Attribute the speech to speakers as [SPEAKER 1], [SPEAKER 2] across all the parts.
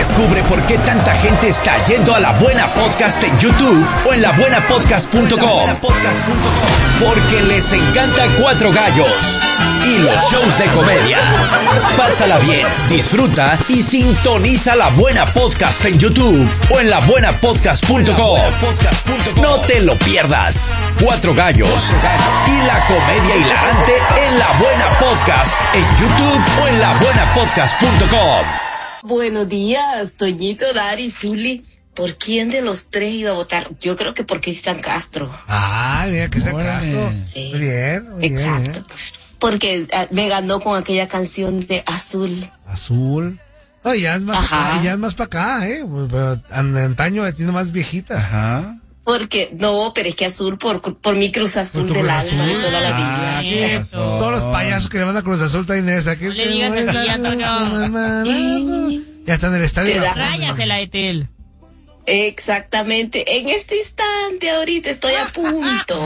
[SPEAKER 1] Descubre por qué tanta gente está yendo a La Buena Podcast en YouTube o en labuenapodcast.com. Porque les encanta Cuatro Gallos y los shows de comedia. Pásala bien, disfruta y sintoniza La Buena Podcast en YouTube o en labuenapodcast.com. No te lo pierdas. Cuatro Gallos y la comedia hilarante en La Buena Podcast en YouTube o en labuenapodcast.com.
[SPEAKER 2] Buenos días, Toñito, Dari, Zuli. ¿Por quién de los tres iba a votar? Yo creo que por Cristian Castro.
[SPEAKER 3] Ah, mira, Cristian Castro.
[SPEAKER 2] Sí.
[SPEAKER 3] Muy bien.
[SPEAKER 2] Exacto. Porque me ganó con aquella canción de Azul.
[SPEAKER 3] Azul. No, ya es más acá, ya es más para acá, pero antaño tiene más viejita.
[SPEAKER 4] Ajá.
[SPEAKER 2] Porque, no, pero es que Azul por mi Cruz Azul
[SPEAKER 3] Por tu
[SPEAKER 2] del
[SPEAKER 3] Cruz
[SPEAKER 2] alma
[SPEAKER 3] Azul.
[SPEAKER 2] de toda la vida.
[SPEAKER 3] Todos los payasos que le van a Cruz Azul traen esa.
[SPEAKER 5] No le digas así, Antonio.
[SPEAKER 3] Ya está en el estadio.
[SPEAKER 2] Te da
[SPEAKER 5] Ráyasela, Etel.
[SPEAKER 2] Exactamente. En este instante, ahorita estoy a punto.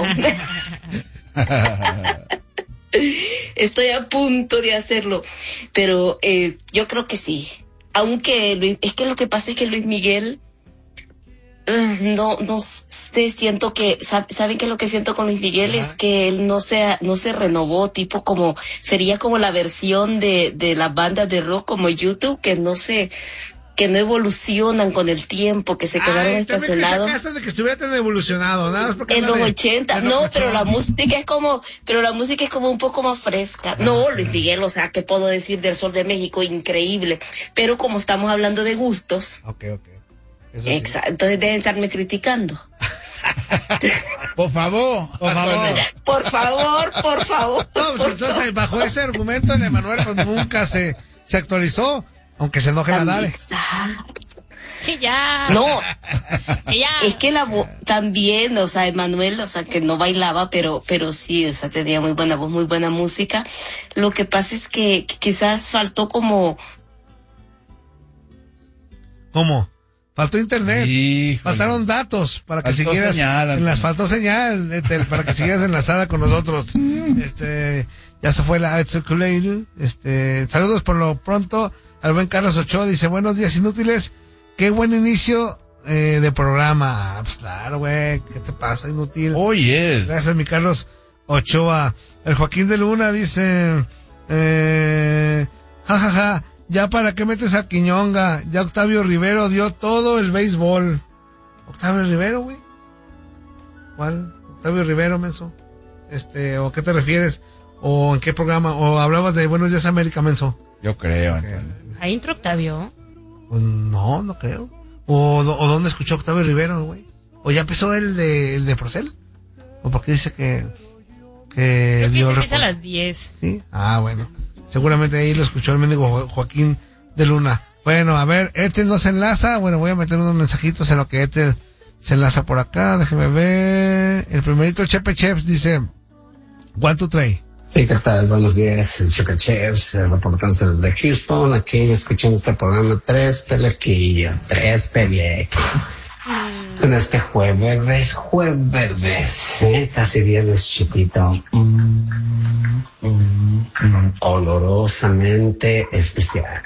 [SPEAKER 2] Estoy a punto de hacerlo. Pero yo creo que sí. Aunque es que lo que pasa es que Luis Miguel... No sé, siento que, ¿saben qué es lo que siento con Luis Miguel?
[SPEAKER 3] Ajá.
[SPEAKER 2] Es que él no se renovó, tipo como, sería como la versión de las bandas de rock como YouTube, que no evolucionan con el tiempo, que se quedaron estacionados.
[SPEAKER 3] Hasta de que estuviera tan evolucionado, nada más porque
[SPEAKER 2] En los 80, no, pero la música es como un poco más fresca. No, Luis Miguel, o sea, ¿qué puedo decir del Sol de México? Increíble. Pero como estamos hablando de gustos.
[SPEAKER 3] Okay. Eso sí.
[SPEAKER 2] Exacto, entonces deben estarme criticando.
[SPEAKER 4] Por favor.
[SPEAKER 2] Por favor.
[SPEAKER 3] No, pues entonces, bajo ese argumento, el Emanuel pues, nunca se actualizó, aunque se enoje la Dare.
[SPEAKER 5] Que ya.
[SPEAKER 2] No,
[SPEAKER 5] Que ya.
[SPEAKER 2] es que también, o sea, Emanuel, o sea, que no bailaba, pero sí, o sea, tenía muy buena voz, muy buena música. Lo que pasa es que quizás faltó como...
[SPEAKER 3] ¿Cómo? Faltó internet.
[SPEAKER 4] Híjole.
[SPEAKER 3] Faltaron datos para que
[SPEAKER 4] Faltó
[SPEAKER 3] siguieras.
[SPEAKER 4] señal,
[SPEAKER 3] Faltó señal, para que siguieras enlazada con nosotros. Ya se fue la circulator. Saludos por lo pronto al buen Carlos Ochoa. Dice, buenos días inútiles. Qué buen inicio de programa. Pues claro, güey. ¿Qué te pasa, inútil?
[SPEAKER 4] Oh, yes.
[SPEAKER 3] Gracias, mi Carlos Ochoa. El Joaquín de Luna dice, jajaja. Ya para qué metes a Quiñonga, ya Octavio Rivero dio todo el béisbol. ¿Octavio Rivero, güey? ¿Cuál? ¿Octavio Rivero, menso? ¿O qué te refieres? ¿O en qué programa? ¿O hablabas de Buenos Días América, menso?
[SPEAKER 4] Yo creo,
[SPEAKER 3] Okay.
[SPEAKER 4] Antonio.
[SPEAKER 5] ¿Hay intro, Octavio?
[SPEAKER 3] Pues no creo. ¿O dónde escuchó Octavio Rivero, güey? ¿O ya empezó el de Procel? ¿O porque dice que
[SPEAKER 5] Creo que
[SPEAKER 3] dio
[SPEAKER 5] se
[SPEAKER 3] el
[SPEAKER 5] empieza a
[SPEAKER 3] reporte?
[SPEAKER 5] las 10.
[SPEAKER 3] ¿Sí? Ah, bueno. Seguramente ahí lo escuchó el mendigo Joaquín de Luna. Bueno, a ver, Ethel no se enlaza. Bueno, voy a meter unos mensajitos en lo que Ethel se enlaza por acá. Déjeme ver. El primerito Chepe Cheps dice, 1, 2, 3.
[SPEAKER 6] Sí, ¿qué tal? Buenos días, el Chepe Cheps, reportándose desde Houston, aquí escuchando este programa 3 Pelequillo, 3 Pelieco. En este jueves, casi viernes chiquito, olorosamente especial.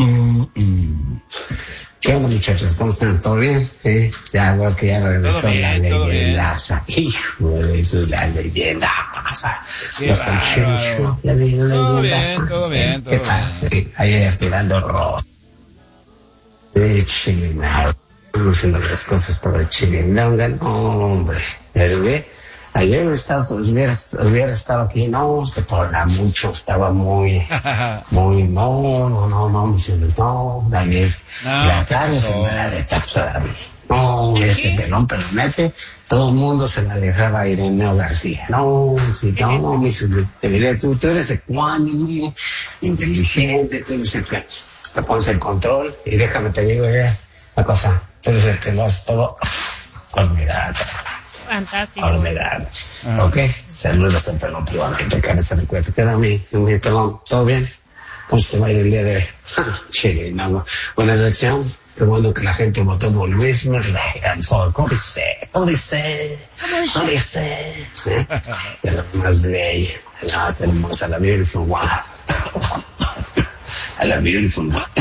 [SPEAKER 6] ¿Qué onda, muchachos? ¿Cómo están? ¿Todo bien? Ya veo que ya regresó
[SPEAKER 4] Todo bien,
[SPEAKER 6] la
[SPEAKER 4] todo
[SPEAKER 6] leyenda. Hijo de eso, la leyenda.
[SPEAKER 4] Qué bárbaro. Todo bien.
[SPEAKER 6] ¿Qué tal? Ahí esperando rock. De chilinao. Haciendo las cosas todo de chilindonga. No, hombre. Ayer hubiera estado aquí, no, se torna mucho, estaba muy, Daniel, la tarde se me la de tacho David. No, ese pelón, pero nete, todo el mundo se la dejaba a Ireneo García. No, te diré, tú eres ecuánime, inteligente, tú eres el que te pones el control, y déjame te digo, la cosa, tú eres el que lo hace todo, olvidado.
[SPEAKER 5] Fantástico.
[SPEAKER 6] Olvidar. Ok, saludos al pelón privadamente, que se recuerda. ¿Qué era mi pelón? ¿Todo bien? ¿Cómo se va a ir el día de hoy? Chile, no. Buena elección. Qué bueno que la gente votó por Luis Miguel. ¿Cómo dice? De lo más bello. Tenemos a la Beautiful One. A la Beautiful One.